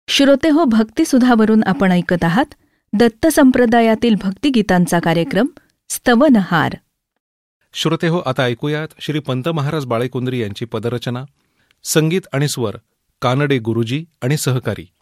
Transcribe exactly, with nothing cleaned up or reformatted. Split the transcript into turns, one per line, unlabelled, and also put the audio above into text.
श्रोतेहो, भक्तिसुधावरून आपण ऐकत आहात दत्त संप्रदायातील भक्तिगीतांचा कार्यक्रम स्तवनहार.
श्रोतेहो, आता ऐकूयात श्री पंत महाराज बाळेकुंद्री यांची पदरचना. संगीत आणि स्वर कानडे गुरुजी आणि सहकारी